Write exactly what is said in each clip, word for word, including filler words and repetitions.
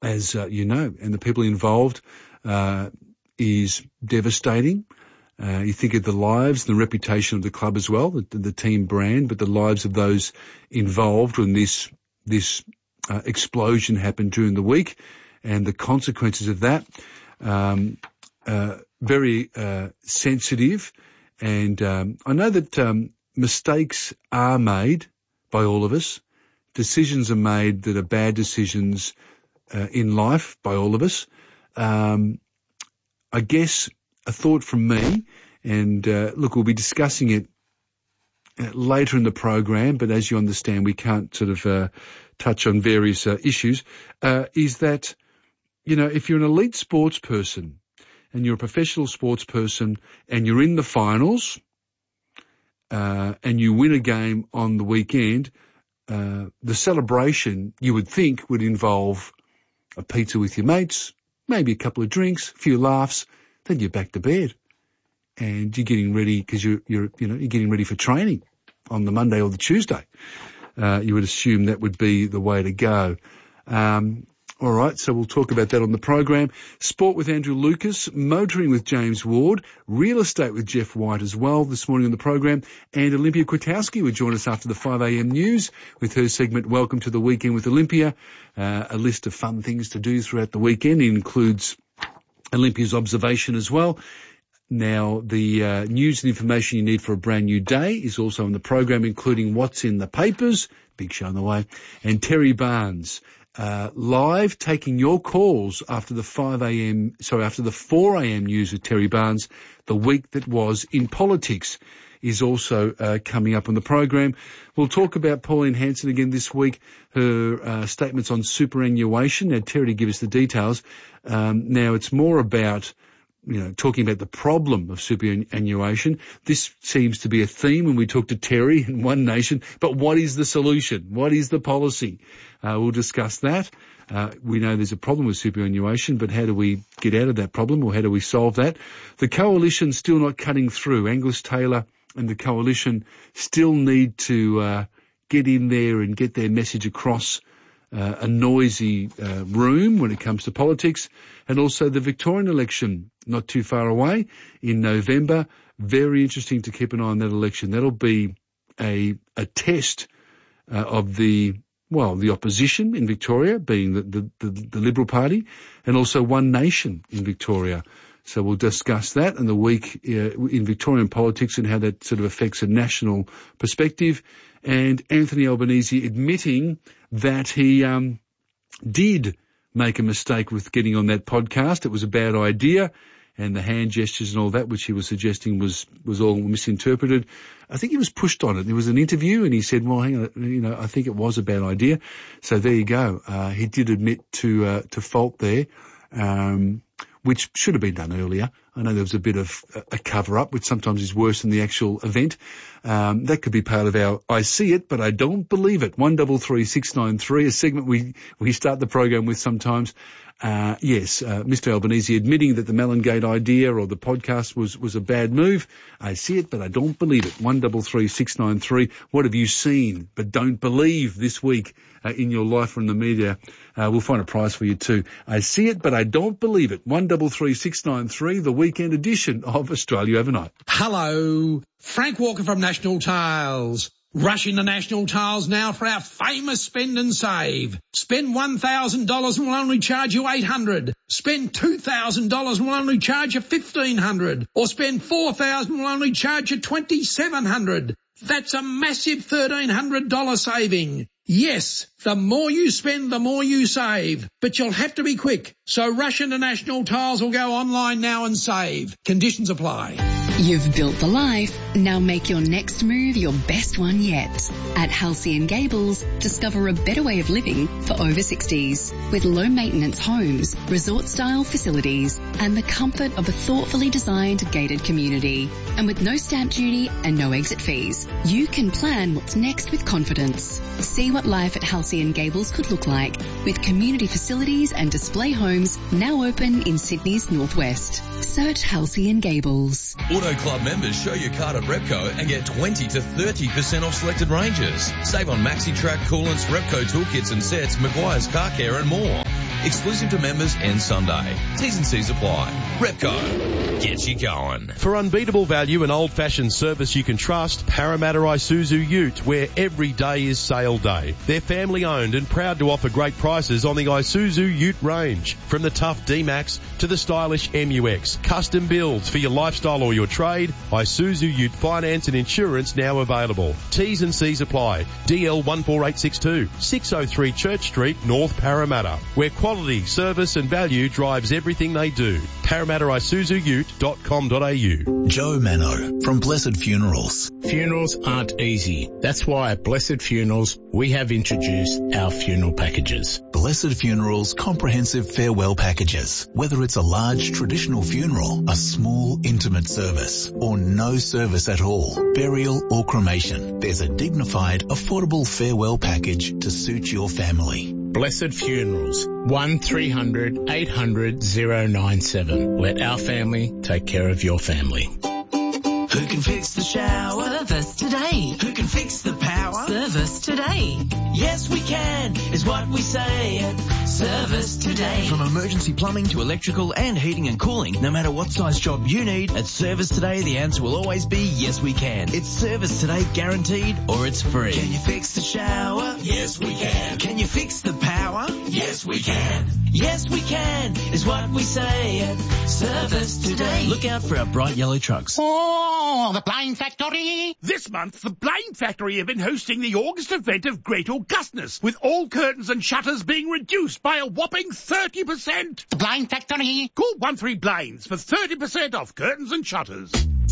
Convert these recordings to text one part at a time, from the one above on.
as uh, you know, and the people involved uh, is devastating. Uh, you think of the lives and the reputation of the club as well, the, the team brand, but the lives of those involved when this this uh, explosion happened during the week and the consequences of that. Um, uh, very uh, sensitive, and um, I know that um, mistakes are made by all of us. Decisions are made that are bad decisions uh, in life by all of us. Um, I guess a thought from me, and uh, look, we'll be discussing it uh, later in the program, but as you understand, we can't sort of uh, touch on various uh, issues, uh, is that, you know, if you're an elite sports person and you're a professional sports person and you're in the finals uh, and you win a game on the weekend, uh, the celebration, you would think, would involve a pizza with your mates, maybe a couple of drinks, a few laughs, then you're back to bed and you're getting ready because you're, you're, you know, you're getting ready for training on the Monday or the Tuesday. Uh, you would assume that would be the way to go. Um, all right, so we'll talk about that on the program. Sport with Andrew Lucas, motoring with James Ward, real estate with Jeff White as well this morning on the program, and Olympia Kwiatkowski will join us after the five a.m. news with her segment Welcome to the Weekend with Olympia. Uh, a list of fun things to do throughout the weekend. It includes Olympia's observation as well. Now, the uh, news and information you need for a brand new day is also on the program, including what's in the papers, big show on the way, and Terry Barnes, uh, live taking your calls after the five a.m., sorry, after the four a.m. news with Terry Barnes, the week that was in politics, is also uh, coming up on the program. We'll talk about Pauline Hanson again this week, her uh, statements on superannuation. Now, Terry to give us the details. Um, now, it's more about, you know, talking about the problem of superannuation. This seems to be a theme when we talk to Terry in One Nation. But what is the solution? What is the policy? Uh, we'll discuss that. Uh, we know there's a problem with superannuation, but how do we get out of that problem, or how do we solve that? The coalition still not cutting through. Angus Taylor and the coalition still need to uh, get in there and get their message across uh, a noisy uh, room when it comes to politics. And also the Victorian election, not too far away in November. Very interesting to keep an eye on that election. That'll be a a test uh, of the, well, the opposition in Victoria, being the, the, the, the Liberal Party, and also One Nation in Victoria. So we'll discuss that and the week uh, in Victorian politics and how that sort of affects a national perspective. And Anthony Albanese admitting that he um, did make a mistake with getting on that podcast. It was a bad idea, and the hand gestures and all that, which he was suggesting was, was all misinterpreted. I think he was pushed on it. There was an interview and he said, well, hang on, you know, I think it was a bad idea. So there you go. Uh, he did admit to, uh, to fault there. Um, which should have been done earlier. I know there was a bit of a cover-up, which sometimes is worse than the actual event. Um, that could be part of our I see it, but I don't believe it. one double three six nine three, a segment we, we start the program with sometimes. Uh, yes, uh, Mister Albanese admitting that the Mellongate idea or the podcast was, was a bad move. I see it, but I don't believe it. one double three six nine three. What have you seen but don't believe this week uh, in your life from the media? Uh, we'll find a prize for you too. I see it, but I don't believe it. one double three six nine three, the weekend edition of Australia Overnight. Hello, Frank Walker from National Tiles. Rush into National Tiles now for our famous spend and save. Spend one thousand dollars and we'll only charge you eight hundred dollars. Spend two thousand dollars and we'll only charge you fifteen hundred dollars. Or spend four thousand dollars and we'll only charge you twenty-seven hundred dollars. That's a massive thirteen hundred dollars saving. Yes, the more you spend, the more you save. But you'll have to be quick. So rush into National Tiles or go online now and save. Conditions apply. You've built the life. Now make your next move your best one yet. At Halcyon and Gables, discover a better way of living for over sixties. With low maintenance homes, resort style facilities, and the comfort of a thoughtfully designed gated community. And with no stamp duty and no exit fees, you can plan what's next with confidence. See what life at Halcyon and Gables could look like with community facilities and display homes now open in Sydney's northwest. Search Halcyon and Gables. Auto Club members show your card at Repco and get twenty to thirty percent off selected ranges. Save on Maxi Track, coolants, Repco toolkits and sets, Maguire's Car Care and more. Exclusive to members and Sunday. T's and C's apply. Repco. Gets you going. For unbeatable value and old-fashioned service you can trust, Parramatta Isuzu Ute, where every day is sale day. They're family-owned and proud to offer great prices on the Isuzu Ute range. From the tough D-Max to the stylish M U X. Custom builds for your lifestyle or your trade. Isuzu Ute finance and insurance now available. T's and C's apply. D L one four eight six two, six oh three Church Street, North Parramatta, where quality, service and value drives everything they do. Parramatta Isuzu Ute dot com dot a u. Joe Mano from Blessed Funerals. Funerals aren't easy. That's why at Blessed Funerals we have introduced our funeral packages. Blessed Funerals comprehensive farewell packages. Whether it's a large traditional funeral, a small intimate service, or no service at all, burial or cremation, there's a dignified, affordable farewell package to suit your family. Blessed Funerals, one three hundred eight hundred oh nine seven. Let our family take care of your family. Who can fix the shower? Service today. Who can fix the power? Service today. Yes, we can, is what we say at Service Today. From emergency plumbing to electrical and heating and cooling, no matter what size job you need, at Service Today the answer will always be yes, we can. It's Service Today guaranteed or it's free. Can you fix the shower? Yes, we can. Can you fix the power? Yes, we can. Yes, we can, is what we say at Service Today. Look out for our bright yellow trucks. Oh, the Blind Factory! This month, the Blind Factory have been hosting the August event of Great Augustness, with all curtains and shutters being reduced by a whopping thirty percent. The Blind Factory! Call one three Blinds for thirty percent off curtains and shutters.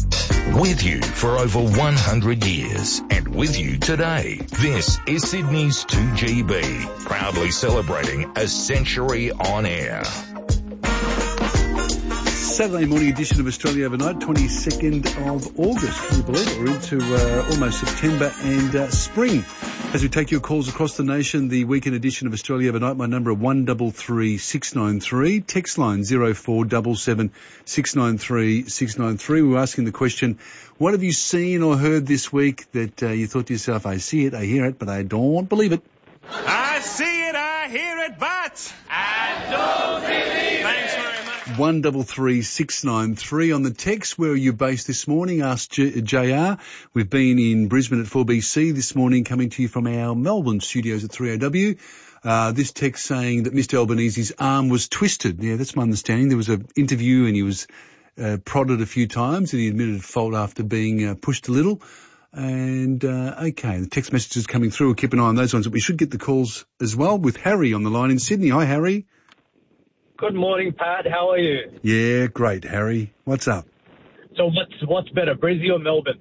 With you for over one hundred years and with you today. This is Sydney's two G B, proudly celebrating a century on air. Saturday morning edition of Australia Overnight, twenty-second of August. Can you believe it? We're into uh, almost September and uh, spring. As we take your calls across the nation, the weekend edition of Australia Overnight, my number one three three six nine three, text line zero four seven seven six nine three six nine three. We're asking the question, what have you seen or heard this week that uh, you thought to yourself, I see it, I hear it, but I don't believe it? I see it, I hear it, but I don't believe it. Thanks very much. one three three six nine three on the text. Where are you based this morning? Asked J- JR. We've been in Brisbane at four B C this morning, coming to you from our Melbourne studios at three A W. Uh, this text saying that Mister Albanese's arm was twisted. Yeah, that's my understanding. There was an interview and he was uh, prodded a few times and he admitted fault after being uh, pushed a little. And, uh, okay, the text messages coming through. We'll keep an eye on those ones. But we should get the calls as well with Harry on the line in Sydney. Hi, Harry. Good morning, Pat. How are you? Yeah, great, Harry. What's up? So what's what's better, Brisbane or Melbourne?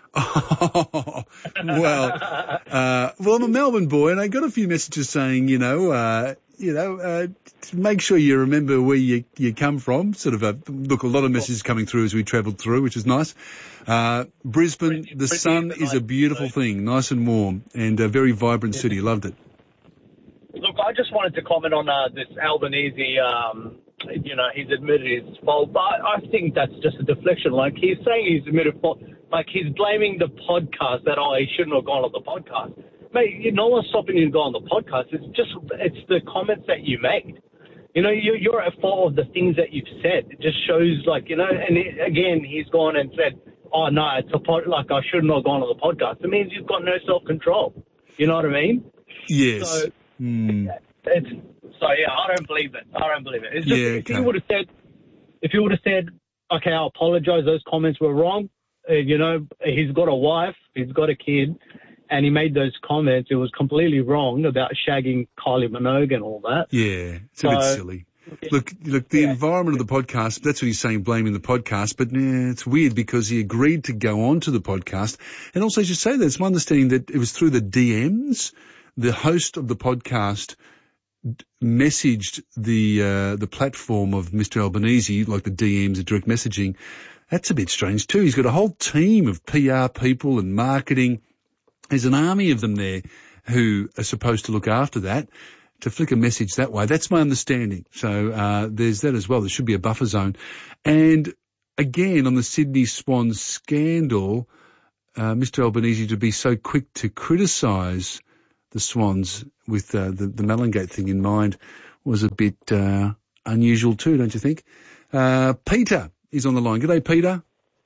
Oh, well, uh, well, I'm a Melbourne boy, and I got a few messages saying, you know, uh, you know, uh, make sure you remember where you you come from. Sort of a look, a lot of messages coming through as we travelled through, which is nice. Uh, Brisbane, the sun is a beautiful thing, nice and warm, and a very vibrant city. Loved it. Look, I just wanted to comment on uh, this Albanese. Um, you know, he's admitted his fault, but I think that's just a deflection. Like, he's saying he's admitted fault. Like, he's blaming the podcast that, oh, he shouldn't have gone on the podcast. Mate, no one's stopping you to go on the podcast. It's just, it's the comments that you made. You know, you, you're at fault of the things that you've said. It just shows, like, you know, and it, again, he's gone and said, oh, no, it's a pod, like, I shouldn't have gone on the podcast. It means you've got no self-control. You know what I mean? Yes. So, mm. it's, so yeah, I don't believe it. I don't believe it. It's just, yeah, if you would have said, if you would have said, okay, I apologize, those comments were wrong. Uh, you know, he's got a wife, he's got a kid, and he made those comments. It was completely wrong about shagging Kylie Minogue and all that. Yeah, it's so, a bit silly. Look, look, the yeah. environment of the podcast, that's what he's saying, blaming the podcast, but nah, it's weird because he agreed to go on to the podcast. And also, I should say that it's my understanding that it was through the D Ms, the host of the podcast messaged the uh, the platform of Mister Albanese, like the D Ms, the direct messaging. That's a bit strange too. He's got a whole team of P R people and marketing. There's an army of them there who are supposed to look after that. To flick a message that way, that's my understanding. So uh there's that as well. There should be a buffer zone. And again, on the Sydney Swans scandal, uh Mister Albanese to be so quick to criticise the Swans with uh, the, the Mellongate thing in mind was a bit uh, unusual too, don't you think? Uh, Peter is on the line. G'day, Peter.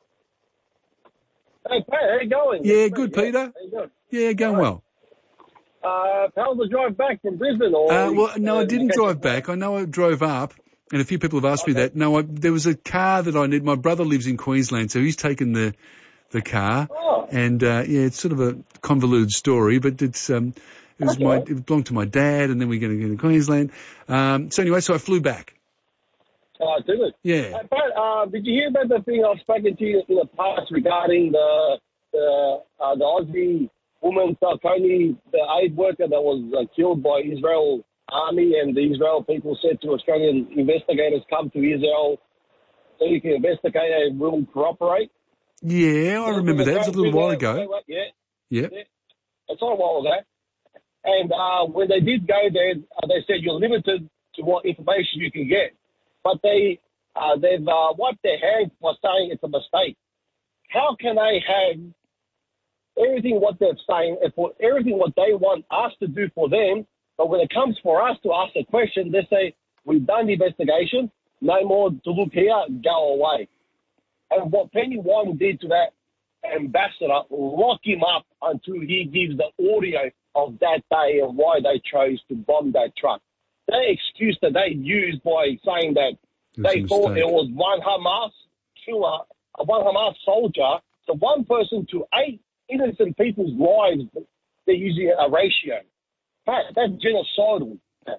Hey, Pat, how you going? Yeah, good, Peter. How you doing? Yeah, going well. Uh, how's the drive back from Brisbane? Or Uh, well, no, uh, I didn't drive back. I know I drove up, and a few people have asked okay. me that. No, I, there was a car that I need. My brother lives in Queensland, so he's taken the the car. Oh. And, uh, yeah, it's sort of a convoluted story, but it's, um, it was okay. my, it belonged to my dad, and then we're going to go to Queensland. Um, so anyway, so I flew back. Oh, did it? Yeah. Uh, Pat, uh, did you hear about the thing I've spoken to you in the past regarding the, the, uh, the Aussie woman, Sarkoni, the aid worker that was uh, killed by Israel army, and the Israel people said to Australian investigators, come to Israel so you can investigate and we'll cooperate? Yeah, I remember that. It was a little while ago. Yeah. Yeah. yeah. It's not a while ago. And uh, when they did go there, uh, they said you're limited to what information you can get. But they, uh, they've uh, wiped their hands by saying it's a mistake. How can they have everything what they're saying and for everything what they want us to do for them, but when it comes for us to ask a question, they say, we've done the investigation, no more to look here, go away. And what Penny Wong did to that ambassador, lock him up until he gives the audio of that day and why they chose to bomb that truck. That excuse that they used by saying that they thought it was one Hamas killer, one Hamas soldier, so one person to eight innocent people's lives, they're using a ratio. That, that's genocidal.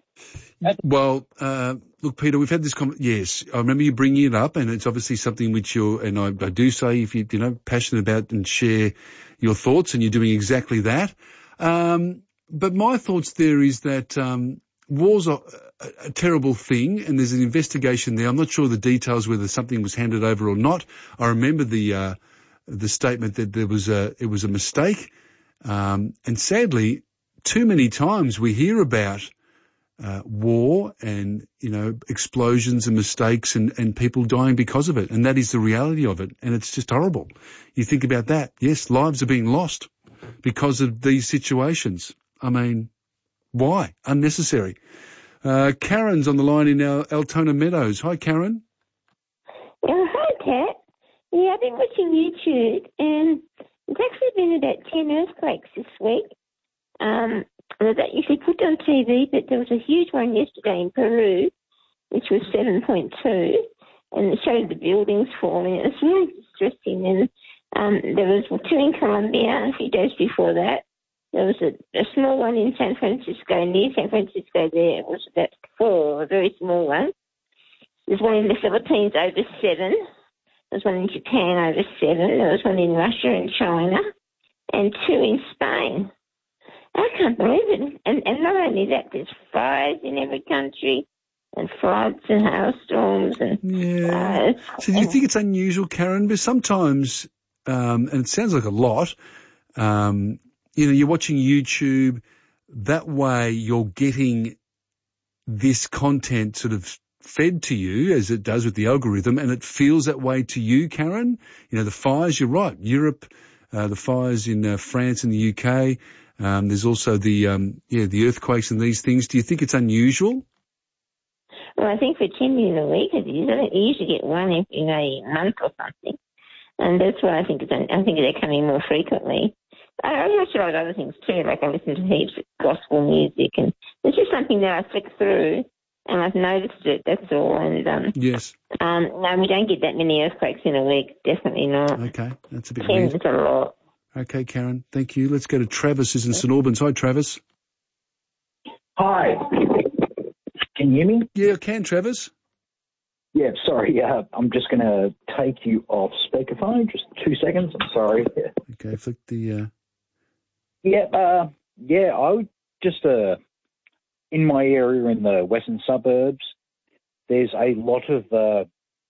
Well, uh, look, Peter, we've had this con- yes, I remember you bringing it up, and it's obviously something which you're, and I, I do say if you, you know, passionate about and share your thoughts, and you're doing exactly that. Um, but my thoughts there is that, um, war's a, a, a terrible thing, and there's an investigation there. I'm not sure the details whether something was handed over or not. I remember the, uh, the statement that there was a, it was a mistake. Um, and sadly, too many times we hear about Uh, war and, you know, explosions and mistakes and, and people dying because of it. And that is the reality of it. And it's just horrible. You think about that. Yes, lives are being lost because of these situations. I mean, why? Unnecessary. Uh, Karen's on the line in our Altona Meadows. Hi, Karen. Oh, hi, Pat. Yeah, I've been watching YouTube, and there's actually been about ten earthquakes this week. Um, They don't usually put on T V, but there was a huge one yesterday in Peru, which was seven point two, and it showed the buildings falling. It was really distressing. And um, there was two in Colombia a few days before that. There was a, a small one in San Francisco, near San Francisco there. It was about four, a very small one. There's one in the Philippines over seven. There's one in Japan over seven. There was one in Russia and China, and two in Spain. I can't believe it. And, and not only that, there's fires in every country and floods and hailstorms. And, yeah. Uh, so do you think it's unusual, Karen? Because sometimes, um, and it sounds like a lot, um, you know, you're watching YouTube, that way you're getting this content sort of fed to you as it does with the algorithm, and it feels that way to you, Karen. You know, the fires, you're right, Europe, uh, the fires in uh, France and the U K. Um, there's also the, um, yeah, the earthquakes and these things. Do you think it's unusual? Well, I think for ten years a week it is. I usually get one every month or something. And that's why I think it's, I think they're coming more frequently. I, I watch a lot of other things too, like I listen to heaps of gospel music, and it's just something that I flick through and I've noticed it, that's all. And, um, yes. Um, no, we don't get that many earthquakes in a week. Definitely not. Okay. That's a bit ten weird. is a lot. Okay, Karen, thank you. Let's go to Travis, who's in St Albans. Hi, Travis. Hi. Can you hear me? Yeah, I can, Travis. Yeah, sorry. Uh, I'm just going to take you off speakerphone. Just two seconds. I'm sorry. Okay, flick the... Uh... Yeah, uh, yeah, I would just... Uh, in my area in the western suburbs, there's a lot of... Uh,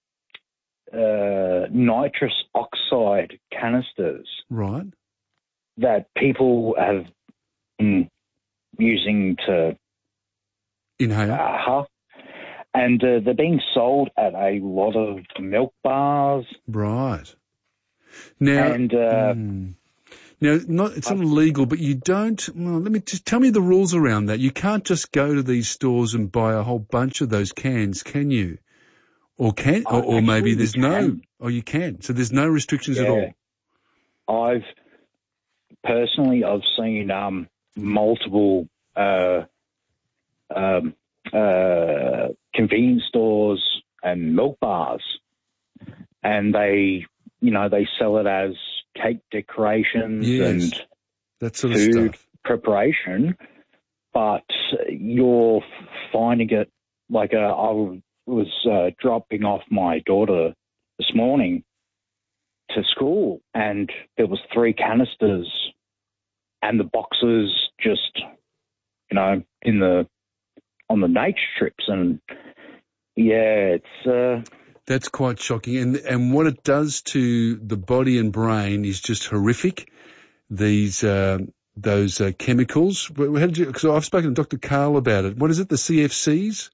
Uh, nitrous oxide canisters, right? That people have been using to inhale, uh, and uh, they're being sold at a lot of milk bars, right? Now, and uh, mm, Now, not, it's not illegal, but you don't, well, let me just tell me the rules around that. You can't just go to these stores and buy a whole bunch of those cans, can you? Or can, or, or maybe there's no, or you can. So there's no restrictions yeah. at all. I've, personally, I've seen, um, multiple, uh, um, uh, convenience stores and milk bars, and they, you know, they sell it as cake decorations yes, and that sort food of stuff. preparation, but you're finding it like a, I was uh, dropping off my daughter this morning to school, and there was three canisters and the boxes just, you know, in the on the nature strips, and yeah, it's uh, that's quite shocking. And and what it does to the body and brain is just horrific. These uh, those uh, chemicals. How did you? Because I've spoken to Doctor Carl about it. What is it? The C F Cs,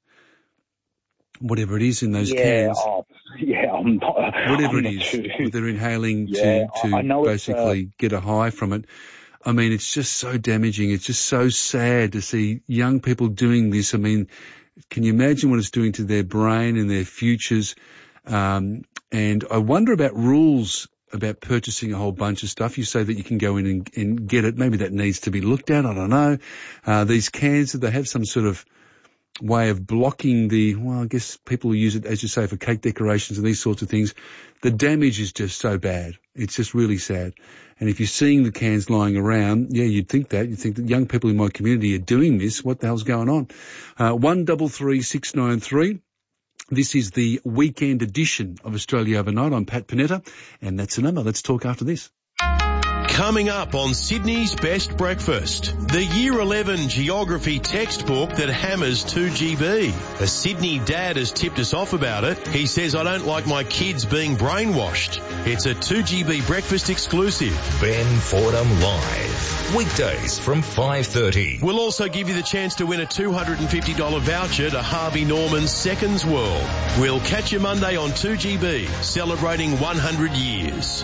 whatever it is in those yeah, cans. Oh, yeah, I'm not. Whatever I'm it not is, too, what they're inhaling yeah, to to I know basically uh, get a high from it. I mean, it's just so damaging. It's just so sad to see young people doing this. I mean, can you imagine what it's doing to their brain and their futures? Um, and I wonder about rules about purchasing a whole bunch of stuff. You say that you can go in and, and get it. Maybe that needs to be looked at. I don't know. Uh, these cans, they have some sort of way of blocking the, well, I guess people use it, as you say, for cake decorations and these sorts of things. The damage is just so bad. It's just really sad. And if you're seeing the cans lying around, yeah, you'd think that. You'd think that young people in my community are doing this. What the hell's going on? Uh, one double three six nine three. This is the weekend edition of Australia Overnight. I'm Pat Panetta, and that's the number. Let's talk after this. Coming up on Sydney's Best Breakfast, the Year eleven Geography textbook that hammers two G B. A Sydney dad has tipped us off about it. He says, I don't like my kids being brainwashed. It's a two G B breakfast exclusive. Ben Fordham Live. Weekdays from five thirty. We'll also give you the chance to win a two hundred fifty dollars voucher to Harvey Norman's Seconds World. We'll catch you Monday on two G B, celebrating one hundred years.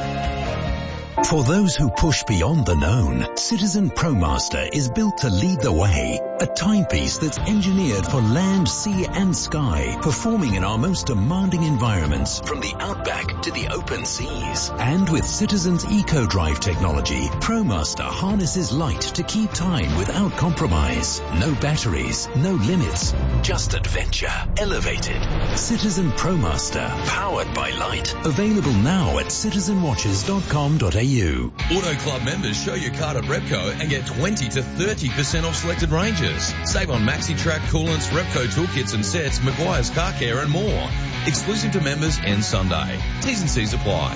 For those who push beyond the known, Citizen ProMaster is built to lead the way. A timepiece that's engineered for land, sea and sky, performing in our most demanding environments, from the outback to the open seas. And with Citizen's EcoDrive technology, ProMaster harnesses light to keep time without compromise. No batteries, no limits, just adventure elevated. Citizen ProMaster, powered by light. Available now at citizen watches dot com dot a u. Auto Club members show your card at Repco and get twenty to thirty percent off selected ranges. Save on Maxi-Track coolants, Repco toolkits and sets, Maguire's Car Care and more. Exclusive to members and Sunday. T's and C's apply.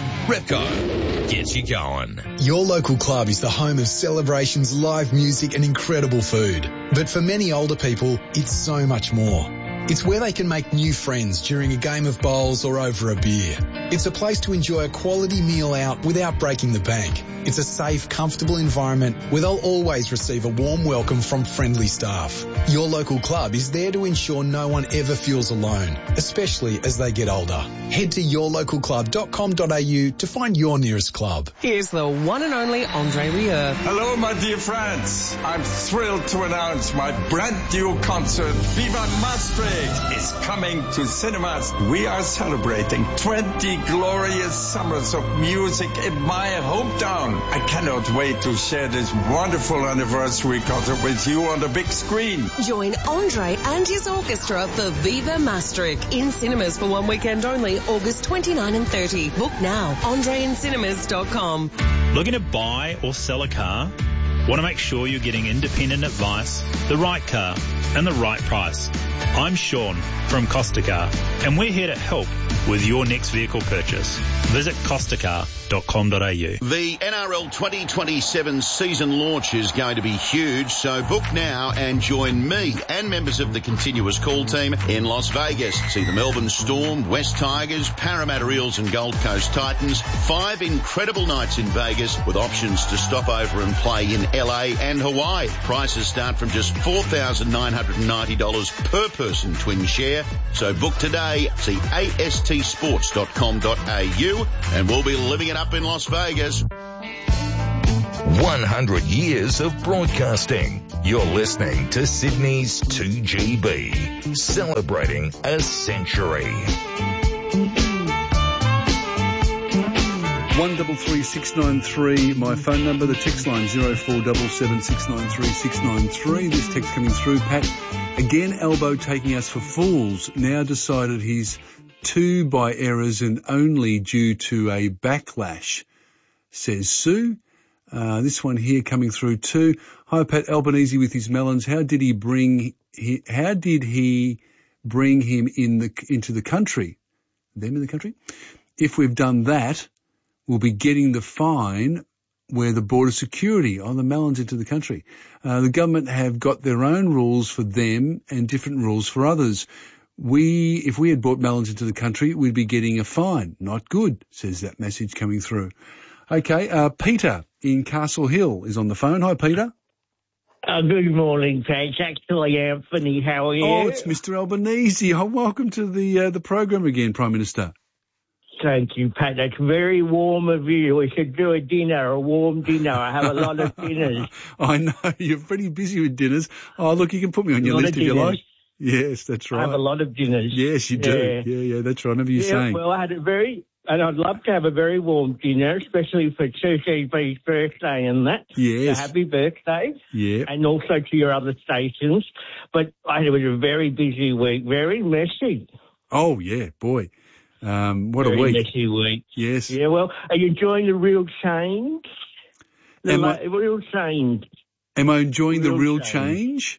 Repco gets you going. Your local club is the home of celebrations, live music and incredible food. But for many older people, it's so much more. It's where they can make new friends during a game of bowls or over a beer. It's a place to enjoy a quality meal out without breaking the bank. It's a safe, comfortable environment where they'll always receive a warm welcome from friendly staff. Your local club is there to ensure no one ever feels alone, especially as they get older. Head to your local club dot com dot a u to find your nearest club. Here's the one and only Andre Rieu. Hello, my dear friends. I'm thrilled to announce my brand new concert, Viva Maastricht, is coming to cinemas. We are celebrating twenty glorious summers of music in my hometown. I cannot wait to share this wonderful anniversary concert with you on the big screen. Join Andre and his orchestra for Viva Maastricht in cinemas for one weekend only, August twenty-ninth and thirtieth. Book now, andre in cinemas dot com. Looking to buy or sell a car? Want to make sure you're getting independent advice, the right car, and the right price? I'm Sean from Costa Car, and we're here to help with your next vehicle purchase. Visit costa car dot com dot a u. The N R L twenty twenty-seven season launch is going to be huge, so book now and join me and members of the continuous call team in Las Vegas. See the Melbourne Storm, West Tigers, Parramatta Eels and Gold Coast Titans. Five incredible nights in Vegas with options to stop over and play in L A and Hawaii. Prices start from just four thousand nine hundred ninety dollars per person twin share. So book today. See A S T sports dot com dot a u and we'll be living it up in Las Vegas. one hundred years of broadcasting. You're listening to Sydney's two G B, celebrating a century. One double three six nine three, my phone number. The text line zero four double seven six nine three six nine three. This text coming through, Pat. Again, Albo taking us for fools. Now decided he's two by errors and only due to a backlash, says Sue. Uh, this one here coming through too. Hi, Pat. Albanese with his melons. How did he bring? He, how did he bring him in the into the country? Them in the country. If we've done that, we'll be getting the fine where the border security on the melons into the country. Uh, the government have got their own rules for them and different rules for others. We, if we had brought melons into the country, we'd be getting a fine. Not good, says that message coming through. Okay, uh, Peter in Castle Hill is on the phone. Hi, Peter. Uh, good morning, Pat. It's actually Anthony. How are you? Oh, it's Mister Albanese. Oh, welcome to the uh, the program again, Prime Minister. Thank you, Pat. That's very warm of you. We should do a dinner, a warm dinner. I have a lot of dinners. I know. You're pretty busy with dinners. Oh, look, you can put me on your list if you like. Yes, that's right. I have a lot of dinners. Yes, you do. Yeah, yeah, yeah that's right. I remember you yeah, saying. Well, I had a very, and I'd love to have a very warm dinner, especially for two C B's birthday and that. Yes. So happy birthday. Yeah. And also to your other stations. But I, it was a very busy week, very messy. Oh, yeah, boy. Um, what very a week. messy week. Yes. Yeah, well, are you enjoying the real change? The Am la- I, real change. Am I enjoying real the real change? change?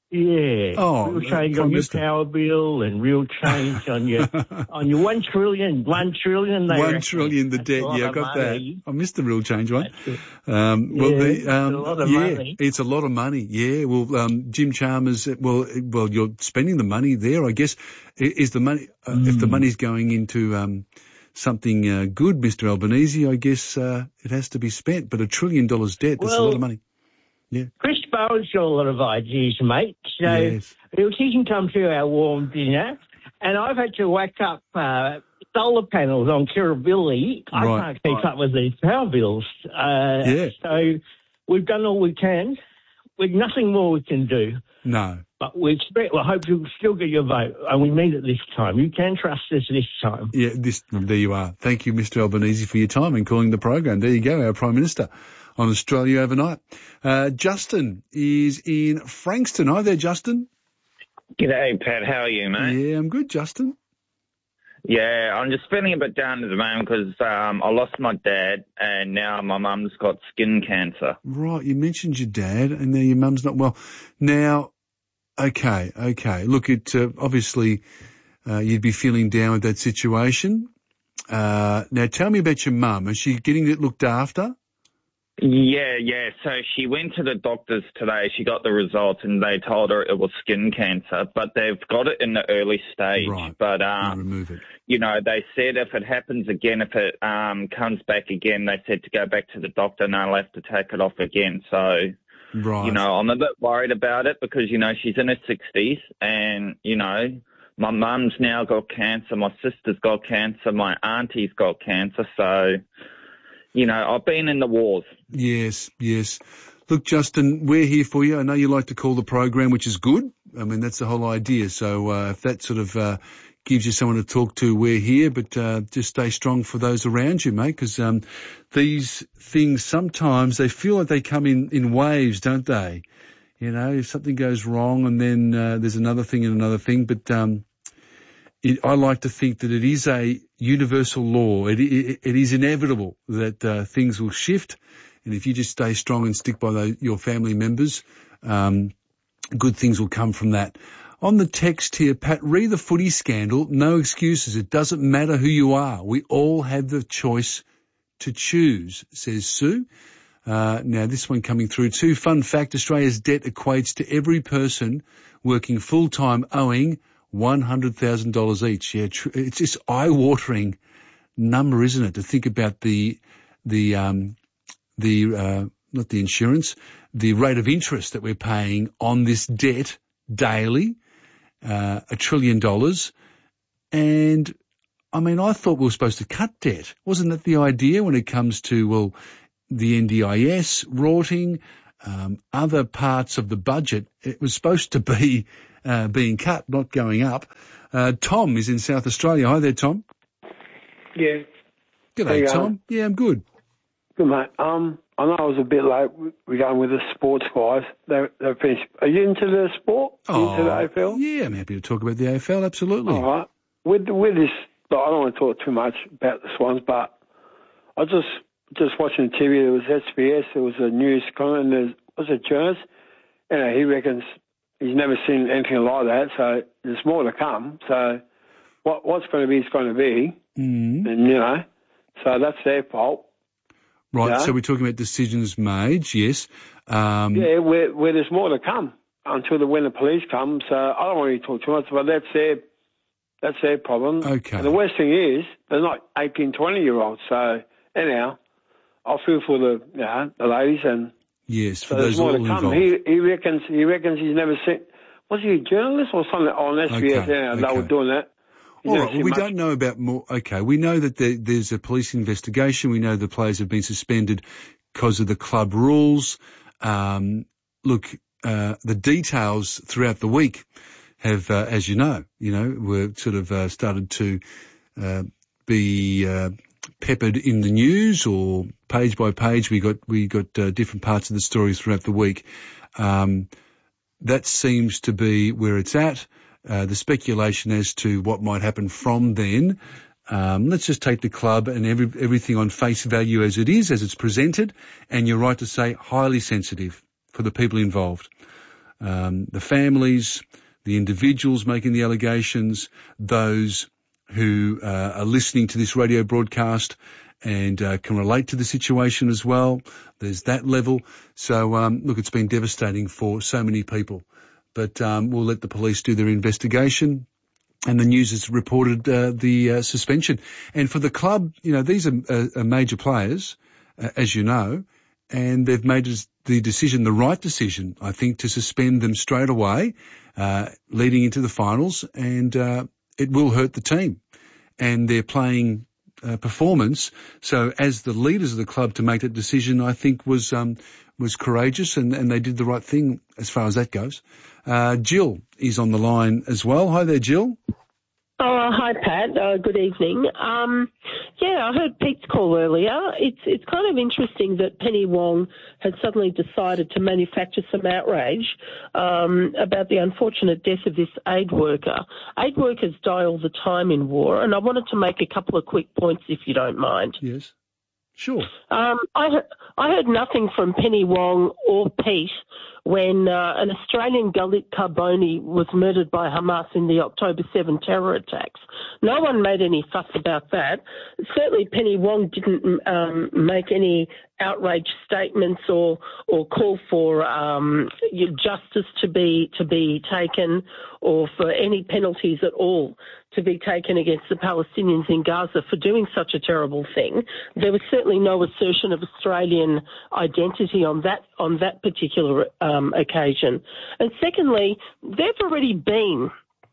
Yeah. Oh, real change on your power bill and real change on your on your one trillion, one trillion. They One reckon. trillion, the That's debt. a lot Yeah, I of got money. that. I missed the real change one. Um, well, Yeah, the, um, it's a lot of yeah, money. it's a lot of money. Yeah. Well, um, Jim Chalmers. Well, well, you're spending the money there. I guess I- is the money uh, Mm. if the money's going into um, something uh, good, Mister Albanese. I guess uh, it has to be spent. But a trillion dollars debt. That's a Well, lot of money. Yeah. Chris Bowen's got a lot of ideas, mate. So Yes. he can come to our warm dinner. And I've had to whack up uh, solar panels on Kirribilli. I Right. can't keep up with these power bills. Uh, Yeah. So we've done all we can. With nothing more we can do. No. But we expect, well, hope you'll still get your vote. And we mean it this time. You can trust us this time. Yeah. This. There you are. Thank you, Mister Albanese, for your time and calling the program. There you go, our Prime Minister on Australia Overnight. Uh, Justin is in Frankston. Hi there, Justin. G'day, Pat. How are you, mate? Yeah, I'm good, Justin. Yeah, I'm just feeling a bit down at the moment because um, I lost my dad and now my mum's got skin cancer. Right, you mentioned your dad and now your mum's not well. Now, okay, okay. Look, it uh, obviously uh, you'd be feeling down with that situation. Uh, now, tell me about your mum. Is she getting it looked after? Yeah, yeah. So she went to the doctors today. She got the results and they told her it was skin cancer, but they've got it in the early stage. Right. But, um, remove it. you know, they said if it happens again, if it um, comes back again, they said to go back to the doctor and they'll have to take it off again. So, Right. you know, I'm a bit worried about it because, you know, she's in her sixties and, you know, my mum's now got cancer, my sister's got cancer, my auntie's got cancer. So, you know, I've been in the wars. Yes, yes. Look, Justin, we're here for you. I know you like to call the program, which is good. I mean, that's the whole idea. So uh, if that sort of uh, gives you someone to talk to, we're here. But uh, just stay strong for those around you, mate, because um, these things sometimes they feel like they come in, in waves, don't they? You know, if something goes wrong and then uh, there's another thing and another thing. But um, it, I like to think that it is a universal law. It, it, it is inevitable that uh, things will shift. And if you just stay strong and stick by the, your family members, um, good things will come from that. On the text here, Pat, re the footy scandal, no excuses. It doesn't matter who you are. We all have the choice to choose, says Sue. Uh, now this one coming through too. Fun fact, Australia's debt equates to every person working full-time owing one hundred thousand dollars each. Yeah, tr- it's just eye-watering number, isn't it, to think about the, the, um, the, uh, not the insurance, the rate of interest that we're paying on this debt daily, uh, a trillion dollars. And I mean, I thought we were supposed to cut debt. Wasn't that the idea when it comes to, well, the N D I S rorting, um, other parts of the budget. It was supposed to be uh, being cut, not going up. Uh, Tom is in South Australia. Hi there, Tom. Yeah. G'day, Tom. Yeah, I'm good. Good, mate. Um, I know I was a bit late. We're going with the sports guys. They're, they're finished. Are you into the sport? Oh, into the A F L? Yeah, I'm happy to talk about the A F L, absolutely. All right. With, with this, I don't want to talk too much about the Swans, but I just just watching the T V. There was S B S, there was a news comment, and there was a journalist. You know, he reckons he's never seen anything like that, so there's more to come. So what what's going to be is going to be. Mm. And, you know, so that's their fault. Right, Yeah. so we're talking about decisions made, yes. Um, Yeah, where, where there's more to come until the when the police come. So I don't want to talk too much, but that's their that's their problem. Okay. And the worst thing is they're not eighteen, twenty year olds. So anyhow, I feel for the you know the ladies and yes, for so there's those more all to come. involved. He he reckons he reckons he's never seen. Was he a journalist or something on S B S? Okay, Yeah, they okay. were doing that. He's All never right, well, seen we much. don't know about more. Okay, we know that there, there's a police investigation. We know the players have been suspended because of the club rules. Um, look, uh, the details throughout the week have, uh, as you know, you know, were sort of uh, started to uh, be uh, peppered in the news, or page by page. We got we got uh, different parts of the stories throughout the week. Um, that seems to be where it's at. Uh, the speculation as to what might happen from then. Um, let's just take the club and every, everything on face value as it is, as it's presented. And you're right to say highly sensitive for the people involved. Um, the families, the individuals making the allegations, those who uh, are listening to this radio broadcast and uh, can relate to the situation as well. There's that level. So, um, look, it's been devastating for so many people. But um, we'll let the police do their investigation. And the news has reported uh, the uh, suspension. And for the club, you know, these are, uh, are major players, uh, as you know, and they've made the decision, the right decision, I think, to suspend them straight away, uh, leading into the finals. And uh, it will hurt the team and their playing uh, performance. So as the leaders of the club to make that decision, I think was um, was courageous, and, and they did the right thing as far as that goes. Uh, Jill is on the line as well. Hi there, Jill. Oh, hi, Pat. Uh, good evening. Um, yeah, I heard Pete's call earlier. It's it's kind of interesting that Penny Wong has suddenly decided to manufacture some outrage um, about the unfortunate death of this aid worker. Aid workers die all the time in war, and I wanted to make a couple of quick points, if you don't mind. Yes. Sure. Um, I, he- I heard nothing from Penny Wong or Pete when uh, an Australian Galit Carboni was murdered by Hamas in the October seventh terror attacks. No one made any fuss about that. Certainly Penny Wong didn't um, make any outrage statements or or call for um, justice to be to be taken, or for any penalties at all to be taken against the Palestinians in Gaza for doing such a terrible thing. There was certainly no assertion of Australian identity on that on that particular um, occasion. And secondly, there've already been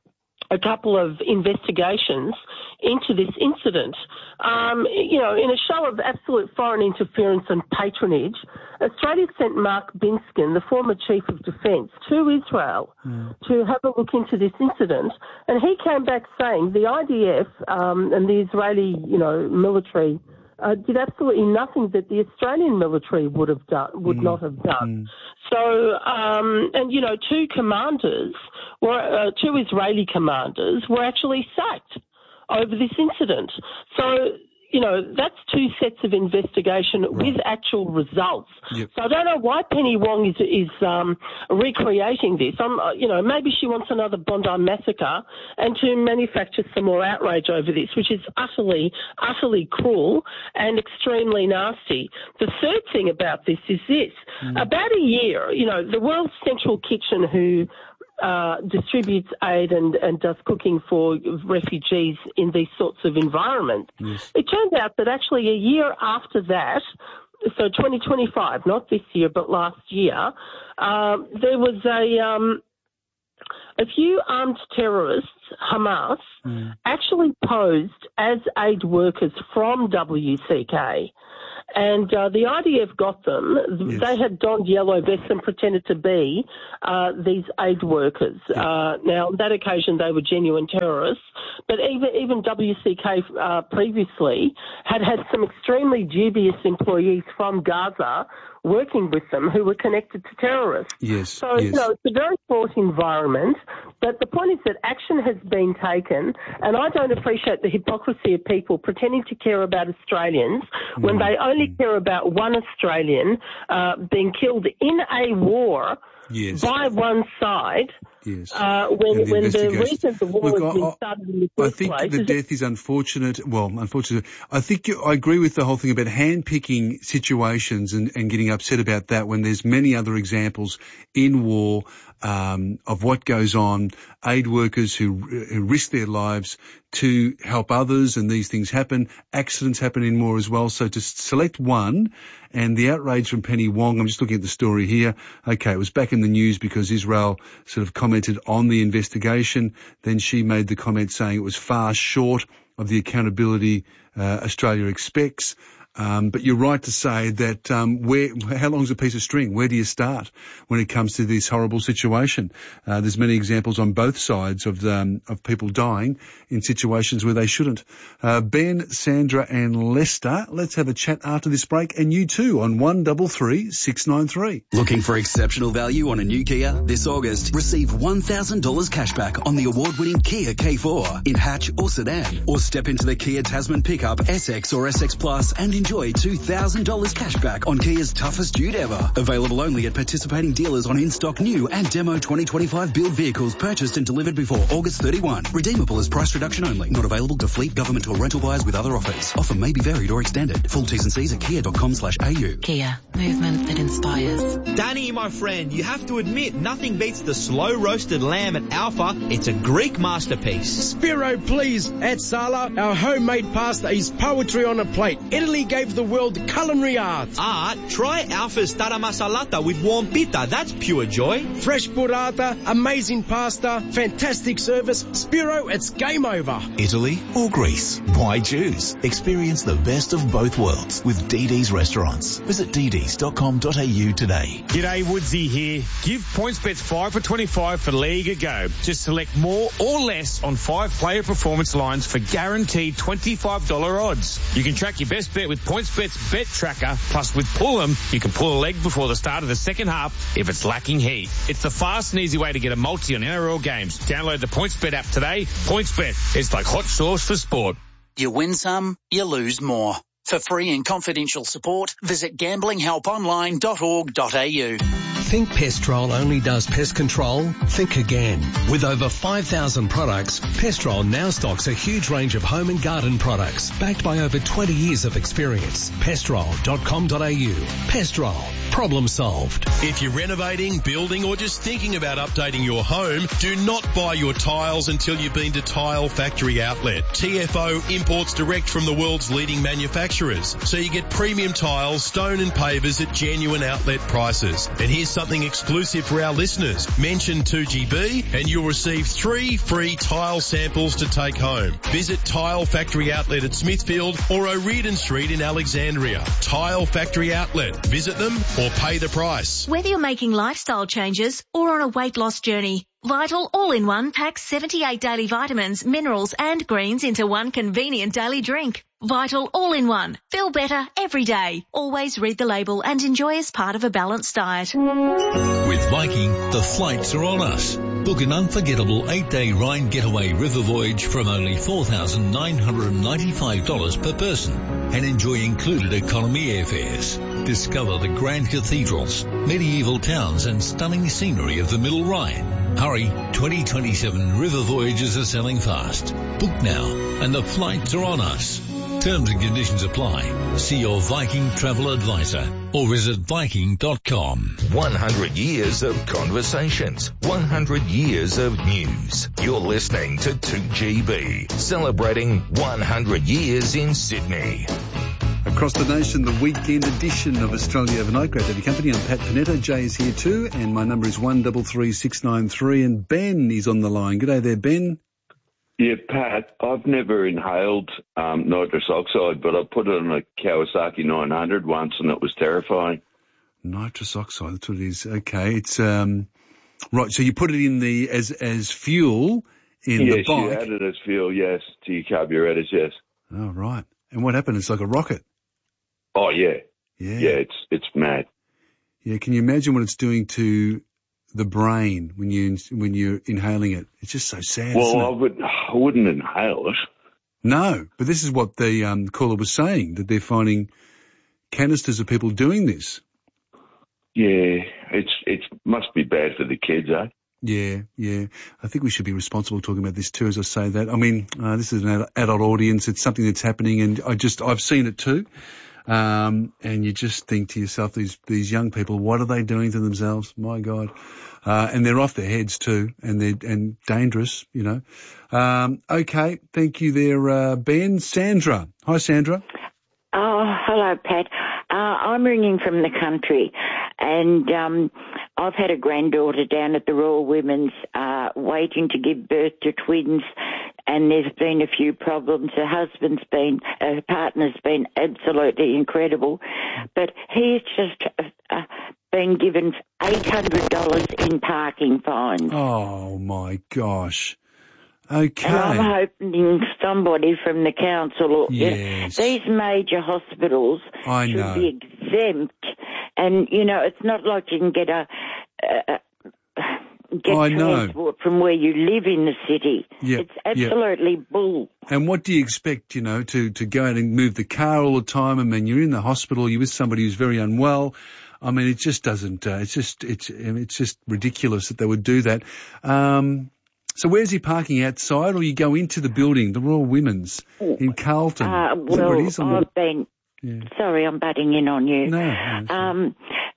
a couple of investigations into this incident. Um, you know, in a show of absolute foreign interference and patronage, Australia sent Mark Binskin, the former Chief of Defence, to Israel mm. to have a look into this incident, and he came back saying the I D F um, and the Israeli, you know, military uh, did absolutely nothing that the Australian military would have done, would mm. not have done. Mm. So, um, and you know, two commanders, were uh, two Israeli commanders, were actually sacked over this incident. So, you know, that's two sets of investigation right. with actual results. Yep. So I don't know why Penny Wong is is um, recreating this. I'm, uh, you know, maybe she wants another Bondi massacre and to manufacture some more outrage over this, which is utterly, utterly cruel and extremely nasty. The third thing about this is this. Mm. About a year, you know, the World Central Kitchen, who Uh, distributes aid and, and does cooking for refugees in these sorts of environments. Yes. It turns out that actually a year after that, so twenty twenty-five, not this year but last year, um, there was a um, a few armed terrorists, Hamas, mm. actually posed as aid workers from W C K. And uh, the I D F got them. Yes. They had donned yellow vests and pretended to be uh, these aid workers. Yeah. Uh, now, on that occasion, they were genuine terrorists. But even even W C K uh, previously had had some extremely dubious employees from Gaza working with them who were connected to terrorists. Yes. So, yes. you know, it's a very fraught environment. But the point is that action has been taken, and I don't appreciate the hypocrisy of people pretending to care about Australians mm. when they only care about one Australian uh, being killed in a war yes. by one side. Yes. Uh, when the when the reason the war Look, has been I, started in the I first think place the is death is unfortunate. Well, unfortunate. I think you, I agree with the whole thing about hand-picking situations and, and getting upset about that when there's many other examples in war um, of what goes on, aid workers who, who risk their lives to help others, and these things happen. Accidents happen in war as well. So to select one, and the outrage from Penny Wong, I'm just looking at the story here. Okay, it was back in the news because Israel sort of commented on the investigation. Then she made the comment saying it was far short of the accountability uh, Australia expects. Um, but you're right to say that um, where, how long's a piece of string? Where do you start when it comes to this horrible situation? Uh, there's many examples on both sides of um, of people dying in situations where they shouldn't. Uh, Ben, Sandra, and Lester, let's have a chat after this break, and you too on one double three six nine three. Looking for exceptional value on a new Kia this August? Receive one thousand dollars cashback on the award-winning Kia K four in hatch or sedan, or step into the Kia Tasman pickup S X or S X Plus and enjoy two thousand dollars cashback on Kia's toughest dude ever. Available only at participating dealers on in-stock new and demo twenty twenty-five build vehicles purchased and delivered before August thirty-first. Redeemable as price reduction only. Not available to fleet, government or rental buyers with other offers. Offer may be varied or extended. Full T's and C's at kia dot com slash A U. Kia. Movement that inspires. Danny, my friend, you have to admit, nothing beats the slow roasted lamb at Alpha. It's a Greek masterpiece. Spiro, please. At Sala, our homemade pasta is poetry on a plate. Italy gave the world culinary art. Art? Try Alpha's tara masalata with warm pita. That's pure joy. Fresh burrata, amazing pasta, fantastic service. Spiro, it's game over. Italy or Greece? Why choose? Experience the best of both worlds with D D's Restaurants. Visit d ds dot com dot a u today. G'day, Woodsy here. Give PointsBet five for twenty-five for League a go. Just select more or less on five player performance lines for guaranteed twenty-five dollars odds. You can track your best bet with PointsBet's Bet Tracker. Plus, with Pull'em, you can pull a leg before the start of the second half if it's lacking heat. It's the fast and easy way to get a multi on N R L games. Download the PointsBet app today. PointsBet, it's like hot sauce for sport. You win some, you lose more. For free and confidential support, visit gambling help online dot org dot a u. Think Pestrol only does pest control? Think again. With over five thousand products, Pestrol now stocks a huge range of home and garden products, backed by over twenty years of experience. pestrol dot com dot a u. Pestrol. Problem solved. If you're renovating, building, or just thinking about updating your home, do not buy your tiles until you've been to Tile Factory Outlet. T F O imports direct from the world's leading manufacturers, so you get premium tiles, stone and pavers at genuine outlet prices. And here's something exclusive for our listeners. Mention two G B and you'll receive three free tile samples to take home. Visit Tile Factory Outlet at Smithfield or O'Riordan Street in Alexandria. Tile Factory Outlet. Visit them or pay the price. Whether you're making lifestyle changes or on a weight loss journey, Vital All-in-One packs seventy-eight daily vitamins, minerals and greens into one convenient daily drink. Vital All-in-One. Feel better every day. Always read the label and enjoy as part of a balanced diet. With Viking, the flights are on us. Book an unforgettable eight-day Rhine getaway river voyage from only four thousand nine hundred ninety-five dollars per person and enjoy included economy airfares. Discover the grand cathedrals, medieval towns and stunning scenery of the Middle Rhine. Hurry, twenty twenty-seven river voyages are selling fast. Book now and the flights are on us. Terms and conditions apply. See your Viking travel advisor or visit viking dot com. one hundred years of conversations. one hundred years of news. You're listening to two G B, celebrating one hundred years in Sydney. Across the nation, the weekend edition of Australia Overnight. Great to have your company. I'm Pat Panetta. Jay is here too, and my number is one double three six nine three. And Ben is on the line. G'day there, Ben. Yeah, Pat, I've never inhaled um, nitrous oxide, but I put it on a Kawasaki nine hundred once and it was terrifying. Nitrous oxide, that's what it is. Okay, it's um, right. So you put it in the as as fuel in yes, the bike. Yes, you add it as fuel, yes, to your carburetors, yes. Oh, right. And what happened? It's like a rocket. Oh, yeah. Yeah. Yeah, it's it's mad. Yeah, can you imagine what it's doing to the brain when you when you're inhaling it? It's just so sad. Well, isn't it? I would I wouldn't inhale it. No, but this is what the um, caller was saying, that they're finding canisters of people doing this. Yeah, it's it must be bad for the kids, eh? Yeah, yeah. I think we should be responsible talking about this too, as I say that. I mean, uh, this is an adult audience. It's something that's happening, and I just I've seen it too. Um, and you just think to yourself, these these young people, what are they doing to themselves? My God. Uh, and they're off their heads too, and they're and dangerous, you know. Um, okay, thank you there, uh, Ben. Sandra. Hi, Sandra. Oh, hello, Pat. Uh, I'm ringing from the country, and um, I've had a granddaughter down at the Royal Women's uh, waiting to give birth to twins, and there's been a few problems. Her husband's been, her partner's been absolutely incredible, but he's just uh, been given eight hundred dollars in parking fines. Oh, my gosh. Okay. And I'm hoping somebody from the council or yes. these major hospitals I should know. be exempt. And, you know, it's not like you can get a, a, a get I know. transport from where you live in the city. Yep. It's absolutely yep. bull. And what do you expect, you know, to, to go out and move the car all the time? I mean, you're in the hospital, you're with somebody who's very unwell. I mean, it just doesn't, uh, it's just, it's, it's just ridiculous that they would do that. Um, So where's he parking, outside, or you go into the building, the Royal Women's in Carlton? Uh, Is that well, where it is? I've been, yeah. sorry, I'm butting in on you. No, no um,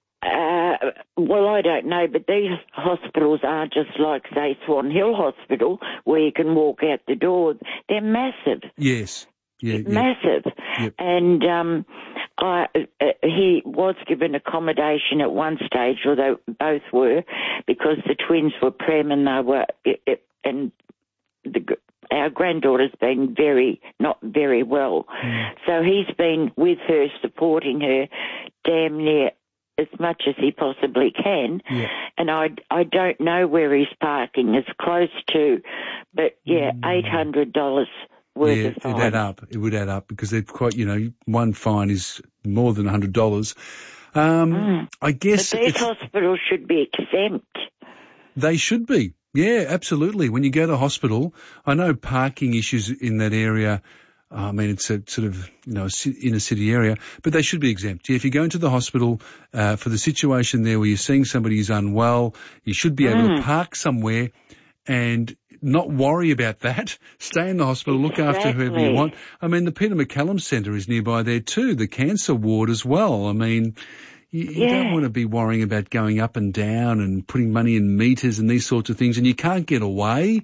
uh, well, I don't know, but these hospitals are just like, say, Swan Hill Hospital, where you can walk out the door. They're massive. Yes. Yeah, yeah. Massive. Yep. And um, I, uh, he was given accommodation at one stage, although both were, because the twins were prem and they were, and the, our granddaughter's been very, not very well. Mm. So he's been with her, supporting her damn near as much as he possibly can. Yeah. And I, I don't know where he's parking. It's close to, but yeah, mm. eight hundred dollars. Yeah, it'd add up. It would add up because they're quite, you know, one fine is more than one hundred dollars. Um, mm. I guess... But these hospitals should be exempt. They should be. Yeah, absolutely. When you go to hospital, I know parking issues in that area, I mean, it's a sort of, you know, inner city area, but they should be exempt. Yeah, if you go into the hospital uh, for the situation there where you're seeing somebody who's unwell, you should be able mm. to park somewhere and not worry about that. Stay in the hospital, look exactly. after whoever you want. I mean, the Peter McCallum Centre is nearby there too, the cancer ward as well. I mean, you, you yeah. don't want to be worrying about going up and down and putting money in meters and these sorts of things, and you can't get away.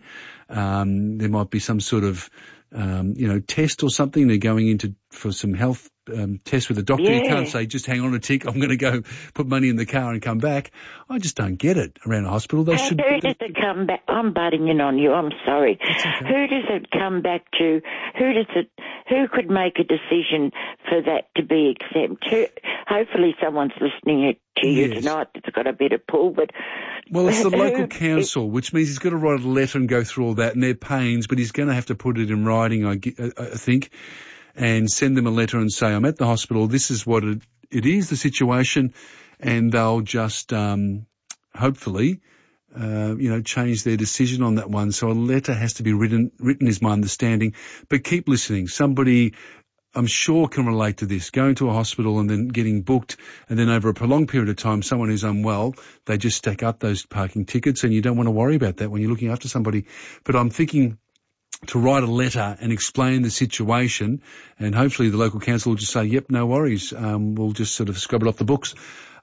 Um, there might be some sort of, um, you know, test or something. They're going into for some health um, test with a doctor. Yeah. You can't say, just hang on a tick, I'm going to go put money in the car and come back. I just don't get it around a hospital. They How should. Who does it come back? I'm butting in on you. I'm sorry. Okay. Who does it come back to? Who does it? Who could make a decision for that to be exempt? Who, hopefully, someone's listening to you Yes. tonight that's got a bit of pull. But well, it's the who, local council, which means he's got to write a letter and go through all that, and their pains. But he's going to have to put it in writing, I, I think, and send them a letter and say, I'm at the hospital, this is what it, it is, the situation, and they'll just um, hopefully, uh, you know, change their decision on that one. So a letter has to be written, written is my understanding. But keep listening. Somebody, I'm sure, can relate to this. Going to a hospital and then getting booked, and then over a prolonged period of time, someone who's unwell, they just stack up those parking tickets, and you don't want to worry about that when you're looking after somebody. But I'm thinking to write a letter and explain the situation, and hopefully the local council will just say, yep, no worries, um, we'll just sort of scrub it off the books.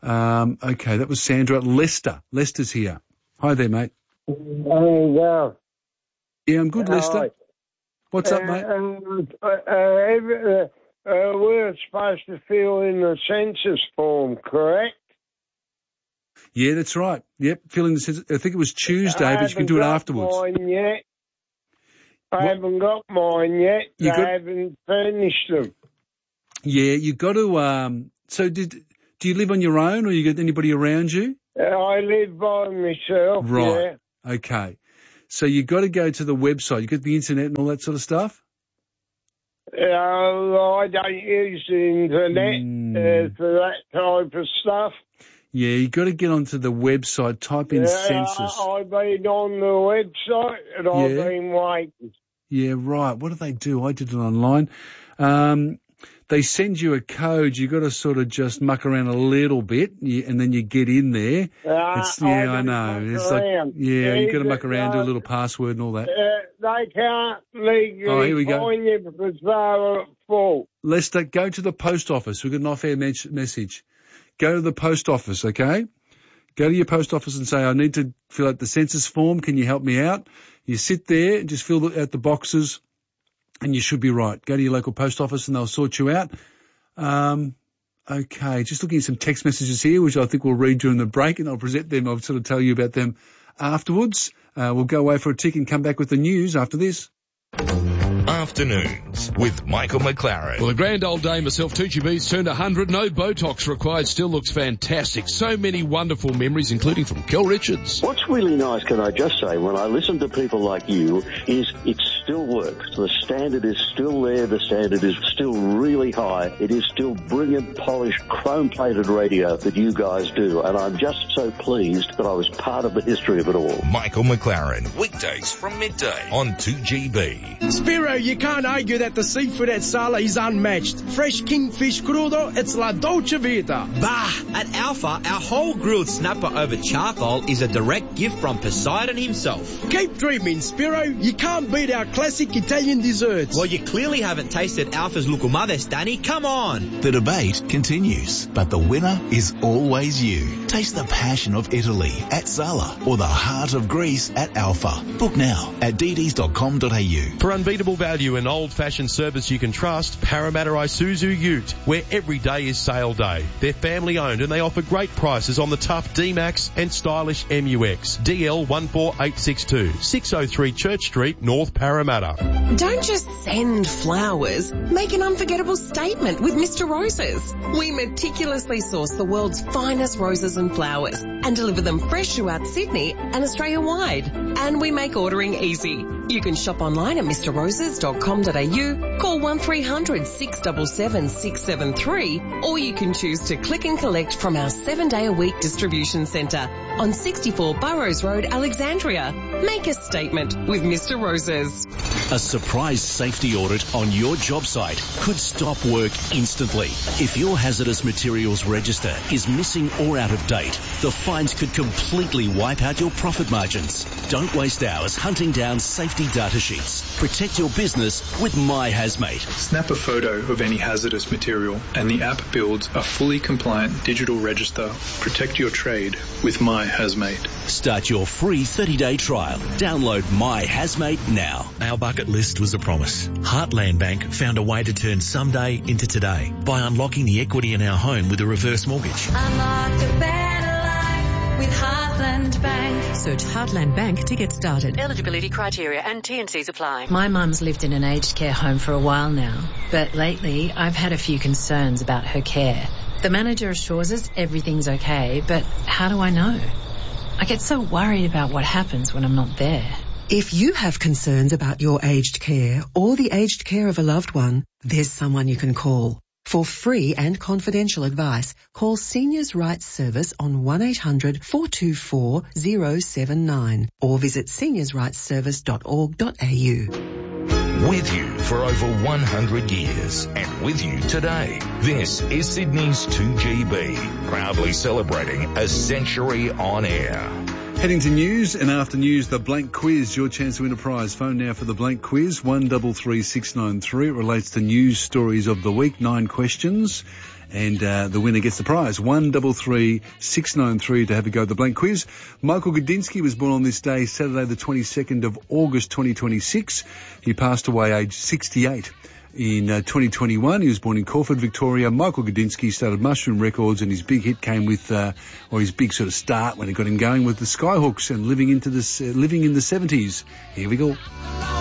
Um, okay, that was Sandra. Lester. Lester's here. Hi there, mate. There you go. Yeah, I'm good, Lester. Right. What's uh, up, mate? Um, uh, uh, every, uh, uh, we're supposed to fill in the census form, correct? Yeah, that's right. Yep, filling the census. I think it was Tuesday, I but you can do it afterwards. Mine yet. I What? haven't got mine yet. You I got- haven't furnished them. Yeah, you got to. Um, so, did do you live on your own, or you got anybody around you? Uh, I live by myself. Right. Okay. So you got to go to the website. You got the internet and all that sort of stuff. Yeah. Uh, I don't use the internet Hmm. uh, for that type of stuff. Yeah, you got to get onto the website. Type in Yeah, census. I, I've been on the website and I've Yeah. been waiting. Yeah, right. What do they do? I did it online. Um, they send you a code. You got to sort of just muck around a little bit, you, and then you get in there. Uh, It's, yeah, I, I don't know. muck It's like, around. yeah, you got to Either, muck around, do a uh, little password and all that. Uh, they can't legally Oh, here we go. find you because they're at fault. Lester, go to the post office. We've got an off-air mes- message. Go to the post office, okay? Go to your post office and say, I need to fill out the census form. Can you help me out? You sit there and just fill out the boxes and you should be right. Go to your local post office and they'll sort you out. Um, okay, just looking at some text messages here, which I think we'll read during the break, and I'll present them. I'll sort of tell you about them afterwards. Uh, we'll go away for a tick and come back with the news after this. Afternoons with Michael McLaren. Well, the grand old dame herself, Tucci B's turned one hundred. No Botox required. Still looks fantastic. So many wonderful memories, including from Kel Richards. What's really nice, can I just say, when I listen to people like you, is it still works. The standard is still there. The standard is still really high. It is still brilliant, polished, chrome-plated radio that you guys do. And I'm just so pleased that I was part of the history of it all. Michael McLaren, weekdays from midday on two G B. Spiro, you can't argue that the seafood at Sala is unmatched. Fresh kingfish crudo, it's la dolce vita. Bah! At Alpha, our whole grilled snapper over charcoal is a direct gift from Poseidon himself. Keep dreaming, Spiro. You can't beat our classic Italian desserts. Well, you clearly haven't tasted Alpha's Lucumades, Danny. Come on! The debate continues, but the winner is always you. Taste the passion of Italy at Sala or the heart of Greece at Alpha. Book now at d ds dot com dot a u. For unbeatable value and old-fashioned service you can trust, Parramatta Isuzu Ute, where every day is sale day. They're family-owned and they offer great prices on the tough D-Max and stylish M U X. D L one four eight six two, six oh three Church Street, North Parramatta. Don't just send flowers. Make an unforgettable statement with Mister Roses. We meticulously source the world's finest roses and flowers and deliver them fresh throughout Sydney and Australia-wide. And we make ordering easy. You can shop online at mr roses dot com dot a u, call one three hundred six seven seven six seven three, or you can choose to click and collect from our seven-day-a-week distribution centre on sixty-four Burrows Road, Alexandria. Make a statement with Mister Roses. A surprise safety audit on your job site could stop work instantly. If your hazardous materials register is missing or out of date, the fines could completely wipe out your profit margins. Don't waste hours hunting down safety data sheets. Protect your business with My Hazmate. Snap a photo of any hazardous material and the app builds a fully compliant digital register. Protect your trade with My Hazmate. Start your free thirty-day trial. Download My Hazmate now. Our bucket list was a promise. Heartland Bank found a way to turn someday into today by unlocking the equity in our home with a reverse mortgage. Unlock a better life with Heartland Bank. Search Heartland Bank to get started. Eligibility criteria and T and Cs apply. My mum's lived in an aged care home for a while now, but lately I've had a few concerns about her care. The manager assures us everything's okay, but how do I know? I get so worried about what happens when I'm not there. If you have concerns about your aged care or the aged care of a loved one, there's someone you can call. For free and confidential advice, call Seniors' Rights Service on one eight hundred four two four zero seven nine or visit seniors rights service dot org dot a u. With you for over one hundred years and with you today. This is Sydney's two G B, proudly celebrating a century on air. Heading to news, and after news, the blank quiz. Your chance to win a prize. Phone now for the blank quiz, one three three six nine three. It relates to news stories of the week, nine questions, and uh, the winner gets the prize. one three three six nine three to have a go at the blank quiz. Michael Gudinski was born on this day, Saturday the twenty-second of August twenty twenty-six. He passed away aged sixty-eight. In uh, twenty twenty-one, he was born in Caulford, Victoria. Michael Gudinski started Mushroom Records, and his big hit came with, uh, or his big sort of start when it got him going with the Skyhooks and living into this, uh, living in the seventies. Here we go.